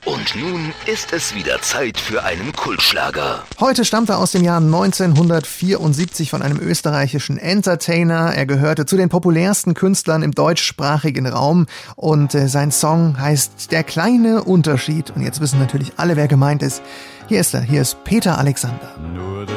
Und nun ist es wieder Zeit für einen Kultschlager. Heute stammt er aus dem Jahr 1974 von einem österreichischen Entertainer. Er gehörte zu den populärsten Künstlern im deutschsprachigen Raum und sein Song heißt Der kleine Unterschied. Und jetzt wissen natürlich alle, wer gemeint ist. Hier ist er, hier ist Peter Alexander. Nur